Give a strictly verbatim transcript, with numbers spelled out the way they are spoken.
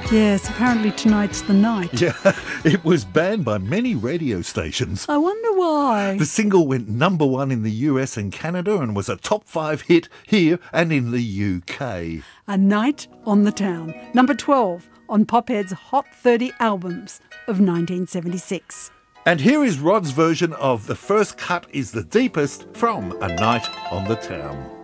Yes, apparently tonight's the night. Yeah, it was banned by many radio stations. I wonder why. The single went number one in the U S and Canada and was a top five hit here and in the U K. A Night on the Town, number twelve on Pophead's Hot thirty albums of nineteen seventy-six. And here is Rod's version of The First Cut is the Deepest from A Night on the Town.